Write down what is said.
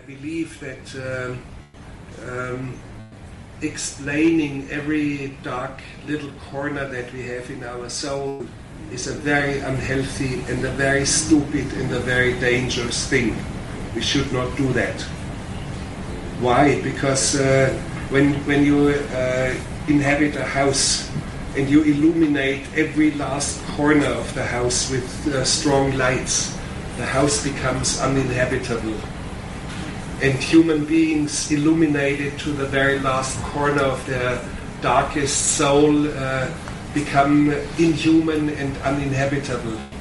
believe that explaining every dark little corner that we have in our soul is a very unhealthy and a very stupid and a very dangerous thing. We should not do that. Why? Because when you inhabit a house and you illuminate every last corner of the house with strong lights, the house becomes uninhabitable. And human beings illuminated to the very last corner of their darkest soul become inhuman and uninhabitable.